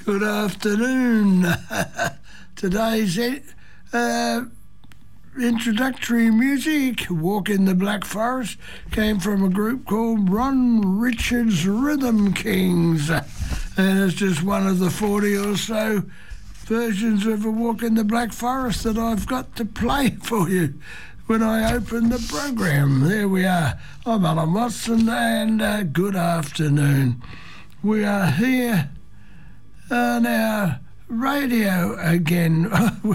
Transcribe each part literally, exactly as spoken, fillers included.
Good afternoon. Today's uh, introductory music, Walk in the Black Forest, came from a group called Ron Richards Rhythm Kings. And it's just one of the forty or so versions of A Walk in the Black Forest that I've got to play for you when I open the program. There we are. I'm Alan Watson, and uh, good afternoon. We are here on our radio again.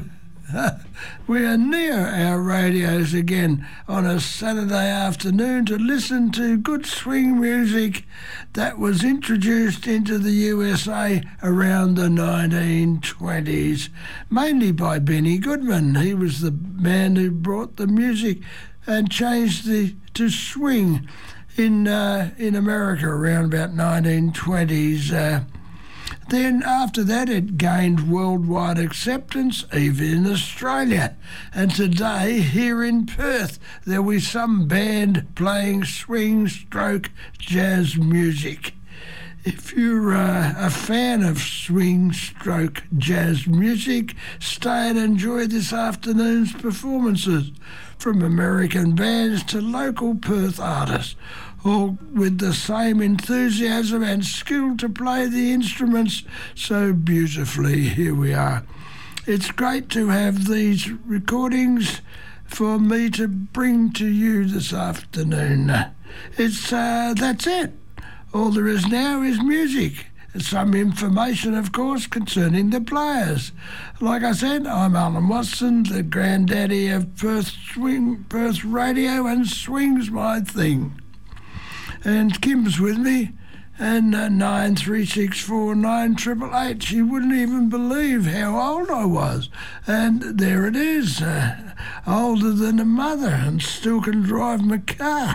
We are near our radios again on a Saturday afternoon to listen to good swing music that was introduced into the U S A around the nineteen twenties, mainly by Benny Goodman. He was the man who brought the music and changed the to swing in uh, in America around about nineteen twenties. Uh, Then after that it gained worldwide acceptance, even in Australia. And today, here in Perth, there was some band playing swing stroke jazz music. If you're uh, a fan of swing stroke jazz music, stay and enjoy this afternoon's performances from American bands to local Perth artists, all with the same enthusiasm and skill to play the instruments so beautifully. Here we are. It's great to have these recordings for me to bring to you this afternoon. It's uh, that's it. All there is now is music. Some information, of course, concerning the players. Like I said, I'm Alan Watson, the granddaddy of Perth Swing, Perth Radio, and swing's my thing. And Kim's with me, and uh, nine three six four nine eight eight eight. She wouldn't even believe how old I was. And there it is, uh, older than a mother, and still can drive my car.